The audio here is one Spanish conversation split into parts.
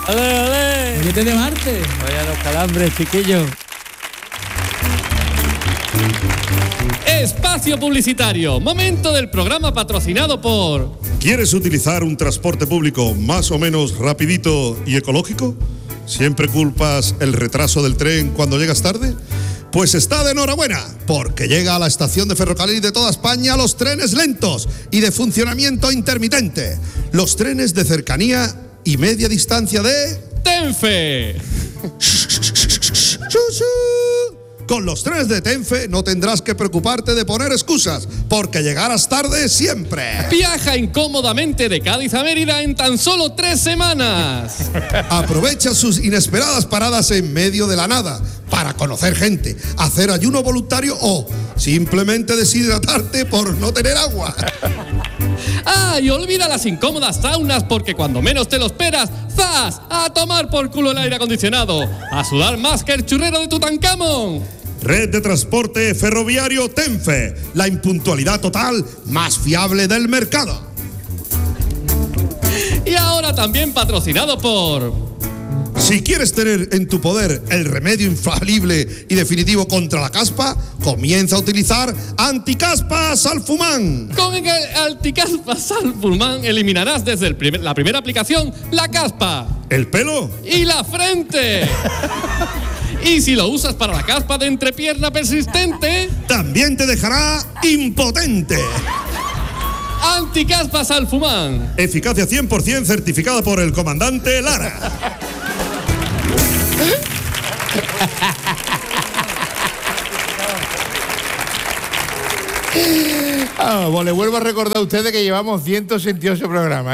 ¡Ole, ole! ¡Bollete de Marte! Vaya los calambres, chiquillos. Espacio publicitario, momento del programa patrocinado por... ¿Quieres utilizar un transporte público más o menos rapidito y ecológico? ¿Siempre culpas el retraso del tren cuando llegas tarde? Pues está de enhorabuena, porque llega a la estación de ferrocarril de toda España los trenes lentos y de funcionamiento intermitente. Los trenes de cercanía y media distancia de... ¡Tenfe! Con los trenes de Tenfe no tendrás que preocuparte de poner excusas, porque llegarás tarde siempre. Viaja incómodamente de Cádiz a Mérida en tan solo 3 semanas. Aprovecha sus inesperadas paradas en medio de la nada para conocer gente, hacer ayuno voluntario o simplemente deshidratarte por no tener agua. ¡Ah! Y olvida las incómodas saunas, porque cuando menos te lo esperas, ¡zas! A tomar por culo el aire acondicionado, a sudar más que el churrero de Tutankamón. Red de transporte ferroviario Tenfe, la impuntualidad total más fiable del mercado. Y ahora también patrocinado por... Si quieres tener en tu poder el remedio infalible y definitivo contra la caspa, comienza a utilizar Anticaspa Salfumán. Con el Anticaspa Salfumán eliminarás desde la primera aplicación la caspa, el pelo y la frente. Y si lo usas para la caspa de entrepierna persistente, también te dejará impotente. Anticaspa Salfumán. Eficacia 100% certificada por el comandante Lara. Pues le vuelvo a recordar a ustedes que llevamos 168 programas,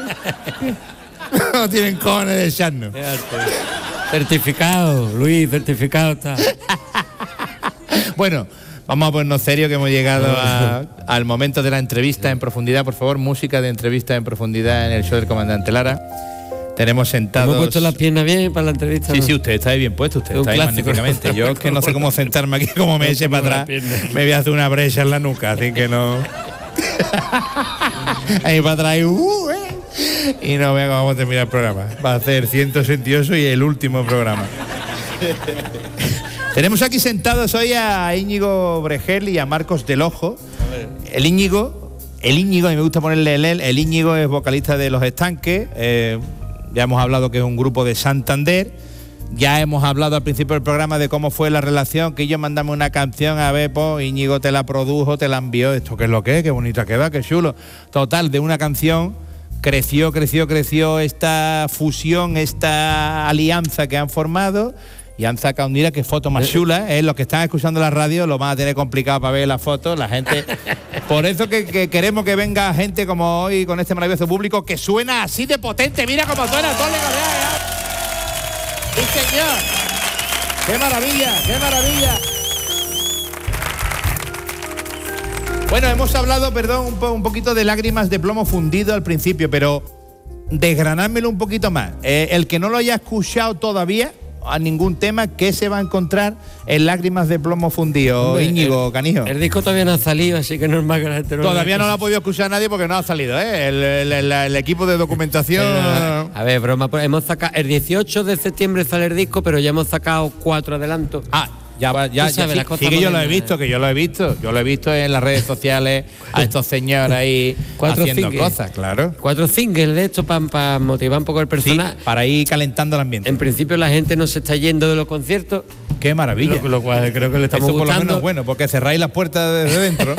No tienen cojones de echarnos. Certificado, Luis, certificado está. Bueno, vamos a ponernos serio, que hemos llegado al momento de la entrevista en profundidad. Por favor, música de entrevista en profundidad en el show del comandante Lara. Tenemos sentados... ¿Hemos puesto las piernas bien para la entrevista? Sí, ¿no? sí, usted está bien puesto, usted está ahí magníficamente. Yo es que no sé cómo sentarme aquí, como me eche para atrás, me voy a hacer una brecha en la nuca, así que no... Ahí para atrás y no vea cómo vamos a terminar el programa. Va a ser 168 y el último programa. Tenemos aquí sentados hoy a Íñigo Bregel y a Marcos del Ojo. El Íñigo, a mí me gusta ponerle el Íñigo es vocalista de Los Estanques. Ya hemos hablado que es un grupo de Santander. Ya hemos hablado al principio del programa de cómo fue la relación, que ellos mandamos una canción, a ver, pues Íñigo te la produjo, te la envió, esto qué es lo que es, qué bonita queda, qué chulo. Total, de una canción creció esta fusión, esta alianza que han formado y han sacado, mira qué foto más chula, los que están escuchando la radio lo van a tener complicado para ver las fotos, la gente... Por eso que queremos que venga gente como hoy con este maravilloso público que suena así de potente, mira cómo suena todo el... ¡Sí, señor! ¡Qué maravilla! ¡Qué maravilla! Bueno, hemos hablado, perdón, un poquito de Lágrimas de plomo fundido al principio, pero desgranármelo un poquito más. El que no lo haya escuchado todavía a ningún tema, ¿qué se va a encontrar en Lágrimas de plomo fundido, hombre, Íñigo Canijo? El disco todavía no ha salido, así que normal que la gente no todavía no lo ha podido escuchar nadie porque no ha salido, el equipo de documentación... A ver, broma, hemos sacado... El 18 de septiembre sale el disco, pero ya hemos sacado 4 adelantos. Ya sabes, sí que yo lo he visto, Yo lo he visto en las redes sociales a estos señores ahí haciendo cosas, claro. 4 singles de esto para motivar un poco el personal. Sí, para ir calentando el ambiente. En principio la gente no se está yendo de los conciertos. Qué maravilla. Lo cual creo que le estamos gustando. Por lo menos bueno, porque cerráis las puertas desde dentro.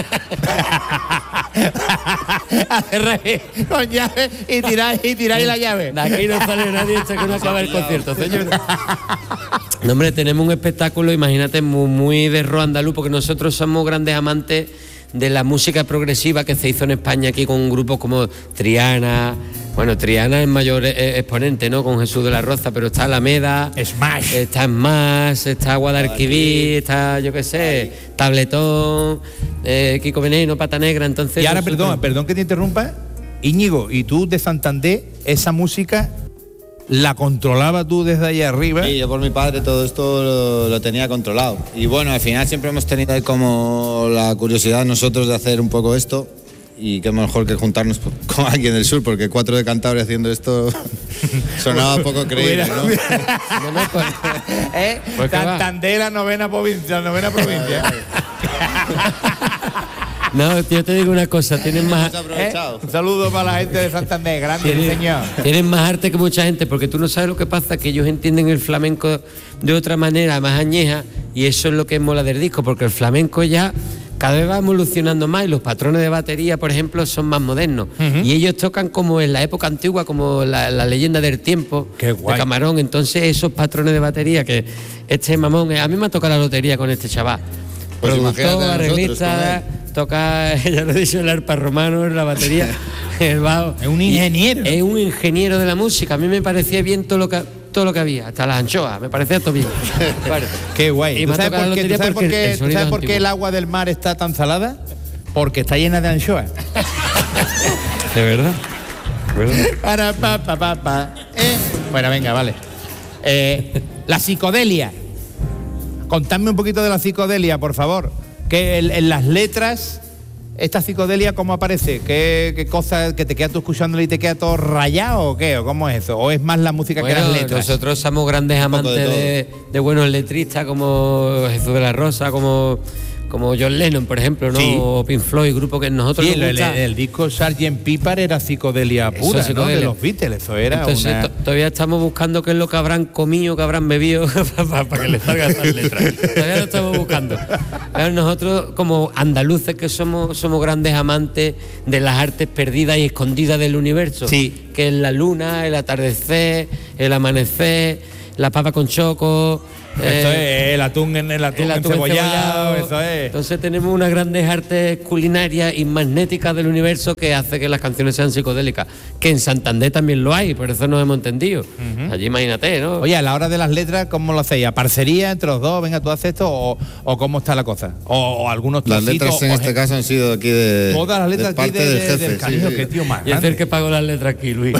Cerráis con llave y tiráis la llave. De aquí no sale nadie hasta que no acabe el concierto, señor. No, hombre, tenemos un espectáculo, imagínate, muy de rock andaluz, porque nosotros somos grandes amantes de la música progresiva que se hizo en España aquí con grupos como Triana. Bueno, Triana es mayor exponente, ¿no? Con Jesús de la Roza, pero está Alameda, Smash, está Guadalquivir, está, yo qué sé, Tabletón, Kiko Veneno, Pata Negra, entonces... Y ahora, perdón que te interrumpa, Íñigo, y tú de Santander, esa música... ¿La controlaba tú desde allá arriba? Sí, yo por mi padre todo esto lo tenía controlado. Y bueno, al final siempre hemos tenido ahí como la curiosidad nosotros de hacer un poco esto. y qué mejor que juntarnos con alguien del sur, porque 4 de Cantabria haciendo esto sonaba poco creíble, ¿no? Pues qué va. Santander, la novena provincia. No, yo te digo una cosa, tienen más... Un saludo para la gente de Santander, grande señor. Tienen más arte que mucha gente, porque tú no sabes lo que pasa, que ellos entienden el flamenco de otra manera, más añeja, y eso es lo que mola del disco, porque el flamenco ya cada vez va evolucionando más y los patrones de batería, por ejemplo, son más modernos. Y ellos tocan como en la época antigua, como la leyenda del tiempo Qué guay. de Camarón. Entonces esos patrones de batería que este mamón, a mí me ha tocado la lotería con este chaval. Pues imagínate a Productor, nosotros arreglista, toca, ya lo he dicho, el arpa romano, la batería, el bajo. Es un ingeniero. Es un ingeniero de la música. A mí me parecía bien todo lo que había, hasta las anchoas, me parecía todo bien. Vale. Qué guay. Y ¿Tú me ha sabes tocado la por qué, lotería ¿tú sabes por porque qué- el tú sonido sabes es por qué el antiguo. agua del mar está tan salada? Porque está llena de anchoas. ¿De verdad? Para, pa. Bueno, venga, vale. La psicodelia. Contadme un poquito de la psicodelia, por favor. Que en las letras, esta psicodelia, ¿cómo aparece? ¿Qué cosa que te quedas tú escuchándola y te queda todo rayado o qué? ¿O cómo es eso? ¿O es más la música que Bueno, las letras? nosotros somos grandes amantes de buenos letristas como Jesús de la Rosa, como John Lennon, por ejemplo, ¿no? Sí. O Pink Floyd, grupo que nosotros Sí, nos gusta. el disco Sgt. Pepper era psicodelia Eso pura, es ¿no? psicodelia. De los Beatles, eso era Entonces una... todavía estamos buscando qué es lo que habrán comido, que habrán bebido para que les salgan esas letras. Todavía lo estamos buscando. Pero nosotros, como andaluces que somos grandes amantes de las artes perdidas y escondidas del universo. Sí. Que es la luna, el atardecer, el amanecer, la papa con choco. Esto es el atún encebollado, eso es. Entonces tenemos unas grandes artes culinarias y magnéticas del universo que hace que las canciones sean psicodélicas. Que en Santander también lo hay, por eso nos hemos entendido. Allí imagínate, ¿no? Oye, a la hora de las letras, ¿cómo lo hacéis? ¿A parcería entre los dos? Venga, tú haces esto, o cómo está la cosa. O algunos Las trocitos, letras en o este caso han sido aquí de todas las letras de aquí parte del jefe. del Canijo, sí. que tío más Y es el grande. que pagó las letras aquí, Luis.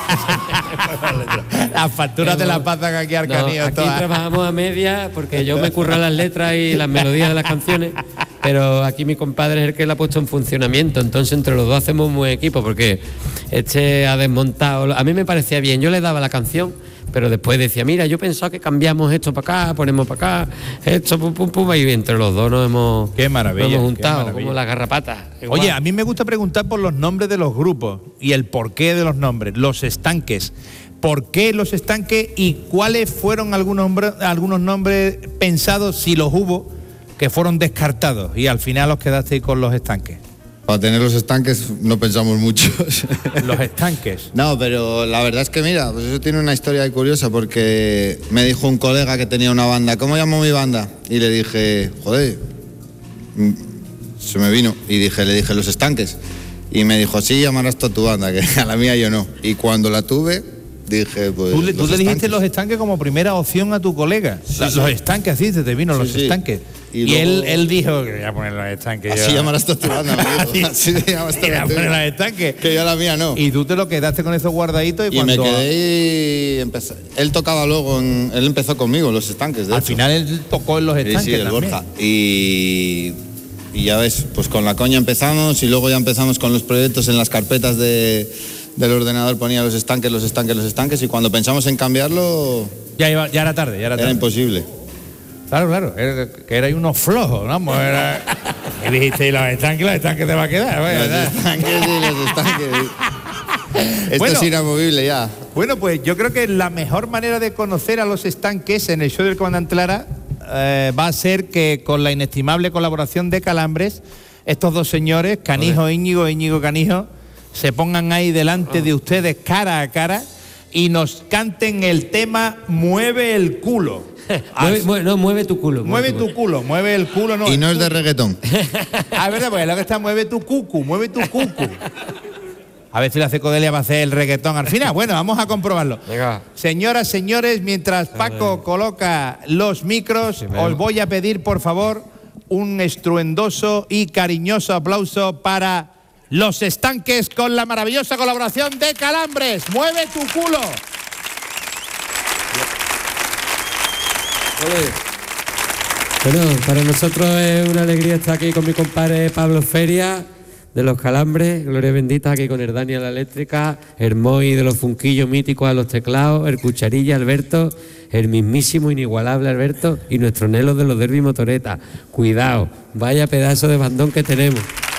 Las facturas de la pata que aquí al No, Canijo aquí todas. trabajamos a media porque yo me curro las letras y las melodías de las canciones, pero aquí mi compadre es el que la ha puesto en funcionamiento, entonces entre los dos hacemos un buen equipo porque este ha desmontado. A mí me parecía bien, yo le daba la canción, pero después decía, mira, yo pensaba que cambiamos esto para acá, ponemos para acá, esto, pum, pum, pum, y entre los dos nos hemos, Qué maravilla, nos hemos qué juntado, maravilla. como las garrapatas. Oye, a mí me gusta preguntar por los nombres de los grupos y el porqué de los nombres. Los Estanques. ¿Por qué los Estanques y cuáles fueron algunos nombres pensados, si los hubo, que fueron descartados y al final os quedasteis con los Estanques? Para tener los estanques no pensamos mucho. Los Estanques. No, pero la verdad es que mira, pues eso tiene una historia curiosa porque me dijo un colega que tenía una banda, ¿cómo llamo mi banda? Y le dije, joder, se me vino y le dije Los Estanques. Y me dijo, sí, llamarás tú a tu banda, que a la mía yo no. Y cuando la tuve, dije, pues Tú le dijiste Estanques. los Estanques como primera opción a tu colega. Los Estanques, así se te vino, los sí. Estanques. Y Y luego- él dijo que voy a poner los Estanques. Así llamarás tú a tu banda, me dijo. Así te llamas tú Voy a a tu poner los banda. Estanques. Que yo a la mía no. Y tú te lo quedaste con esos guardaditos y Y me cuando... quedé y empecé. Él tocaba luego, él empezó conmigo en Los Estanques, de Al hecho. final él tocó en los Sí, Estanques sí, el también. Borja. Y ya ves, pues con la coña empezamos y luego ya empezamos con los proyectos en las carpetas del ordenador, ponía Los Estanques, Los Estanques, Los Estanques, y cuando pensamos en cambiarlo Ya era tarde, ya era era tarde. imposible. Claro, que erais unos flojos, ¿no? Pues y dijiste, y los Estanques te va a quedar. Bueno, Los ¿verdad? Estanques y Los Estanques. Esto Bueno. es inamovible ya. Bueno, pues yo creo que la mejor manera de conocer a los Estanques en el show del Comandante Lara va a ser que con la inestimable colaboración de Calambres, estos dos señores, Canijo Íñigo e Íñigo Canijo, se pongan ahí delante de ustedes cara a cara y nos canten el tema Mueve el culo. Mueve tu culo. Mueve tu culo, mueve el culo, no. Y no es de reggaetón. Ah, es verdad, pues lo que está, mueve tu cucu. A ver si la psicodelia va a hacer el reggaetón al final. Bueno, vamos a comprobarlo. Venga. Señoras, señores, mientras Paco coloca los micros, os voy a pedir, por favor, un estruendoso y cariñoso aplauso para Los Estanques con la maravillosa colaboración de Calambres. ¡Mueve tu culo! Bueno, para nosotros es una alegría estar aquí con mi compadre Pablo Feria, de los Calambres, Gloria bendita, aquí con el Dani a la eléctrica, el Moy de los Funquillos míticos a los teclados, el Cucharilla Alberto, el mismísimo inigualable Alberto y nuestro Nelo de los Derby Motoreta. Cuidado, vaya pedazo de bandón que tenemos.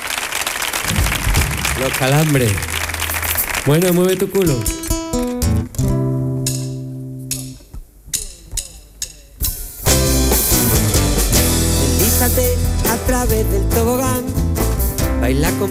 Los Calambres. Bueno, mueve tu culo. Deslízate a través del tobogán, baila con